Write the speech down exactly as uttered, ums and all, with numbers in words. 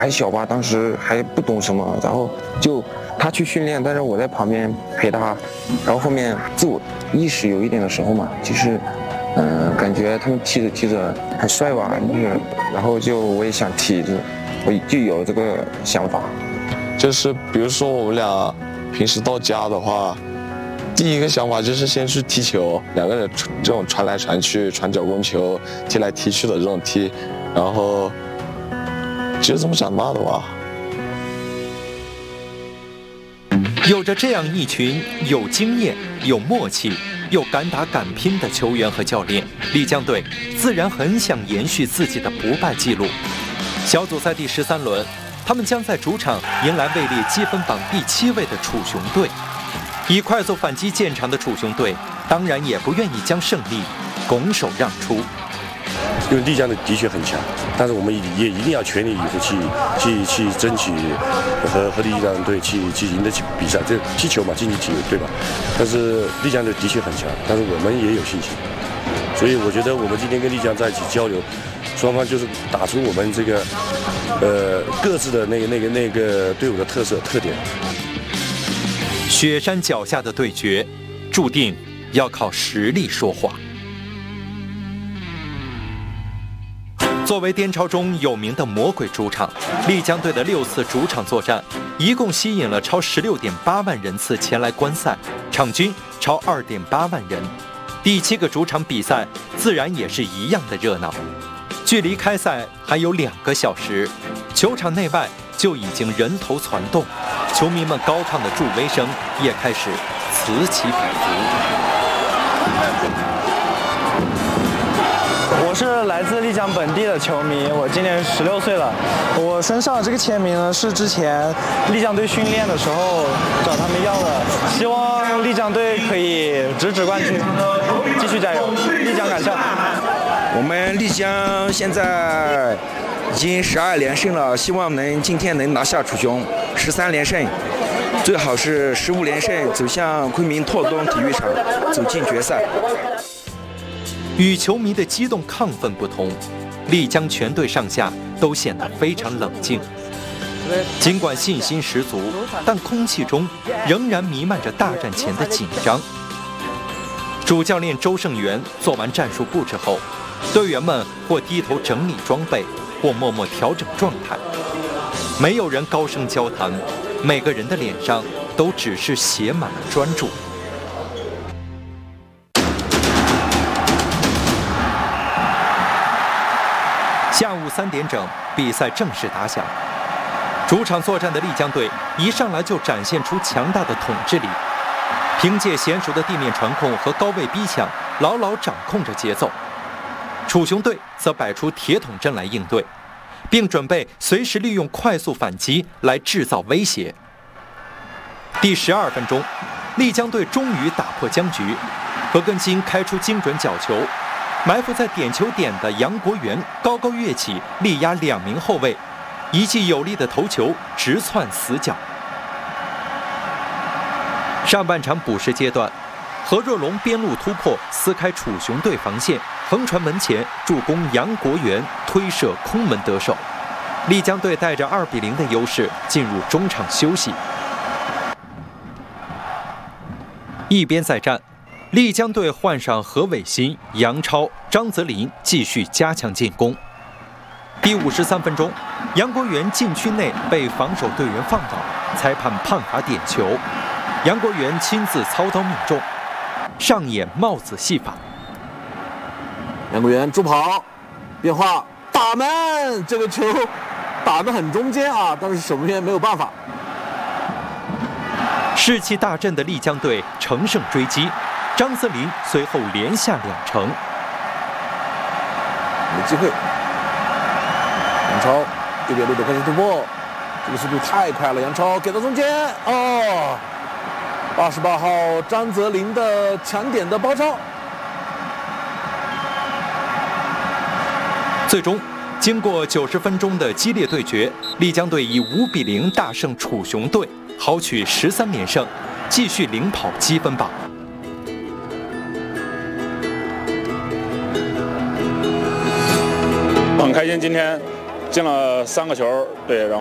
还小吧，当时还不懂什么，然后就他去训练，但是我在旁边陪他，然后后面自我意识有一点的时候嘛，就是嗯、呃，感觉他们踢着踢着很帅吧，那个，然后就我也想踢，就我就有这个想法。 就是比如说我们俩平时到家的话，第一个想法就是先去踢球，两个人这种传来传去、传脚弓球、踢来踢去的这种踢，然后就这么长大的吧。 有着这样一群有经验、有默契、又敢打敢拼的球员和教练，丽江队自然很想延续自己的不败记录。小组赛第十三轮，他们将在主场迎来位列积分榜第七位的楚雄队。以快速反击见长的楚雄队，当然也不愿意将胜利拱手让出。 因为丽江的的确很强，但是我们也一定要全力以赴去去去争取和和丽江队去去赢得起比赛。这踢球嘛，竞技体育对吧？但是丽江队的确很强，但是我们也有信心。所以我觉得我们今天跟丽江在一起交流，双方就是打出我们这个呃各自的那个那个那个队伍的特色特点。 雪山脚下的对决，注定要靠实力说话。作为滇超中有名的魔鬼主场，丽江队的六次主场作战，一共吸引了超十六点八万人次前来观赛，场均超二点八万人。第七个主场比赛自然也是一样的热闹。距离开赛还有两个小时，球场内外就已经人头攒动，球迷们高亢的助威声也开始此起彼伏。 我是来自丽江本地的球迷，我今年十六岁了。我身上的这个签名呢，是之前丽江队训练的时候找他们要的。希望丽江队可以直指冠军，继续加油！丽江赶上。 我们丽江现在已经十二连胜了，希望能今天能拿下楚雄，十三连胜，最好是十五连胜，走向昆明拓东体育场，走进决赛。 与球迷的激动亢奋不同，丽江全队上下都显得非常冷静。尽管信心十足，但空气中仍然弥漫着大战前的紧张。主教练周胜元做完战术布置后，队员们或低头整理装备，或默默调整状态。没有人高声交谈，每个人的脸上都只是写满了专注。下午三点整，比赛正式打响。主场作战的丽江队一上来就展现出强大的统治力，凭借娴熟的地面传控和高位逼抢，牢牢掌控着节奏。楚雄队则摆出铁桶阵来应对，并准备随时利用快速反击来制造威胁。第十二分钟，丽江队终于打破僵局，何根金开出精准角球。埋伏在点球点的杨国元高高跃起，力压两名后卫，一记有力的头球直窜死角。上半场补时阶段，何若龙边路突破，撕开楚雄队防线，横传门前，助攻杨国元推射空门得手。丽江队带着二比零的优势进入中场休息。一边再战，丽江队换上何伟新、杨超、张泽林继续加强进攻。第五十三分钟，杨国元禁区内被防守队员放倒，裁判判罚点球，杨国元亲自操刀命中，上演帽子戏法。 杨国元助跑，变化打门，这个球打得很中间啊，但是守门员没有办法。 士气大振的丽江队乘胜追击。张泽林随后连下两城， 有机会。杨超右边路的快速突破，这个速度太快了，杨超给到中间，哦，八十八号张泽林的强点的包抄。 最终，经过九十分钟的激烈对决，丽江队以五比零大胜楚雄队，豪取十三连胜，继续领跑积分榜。 很开心今天进了三个球，对，然后。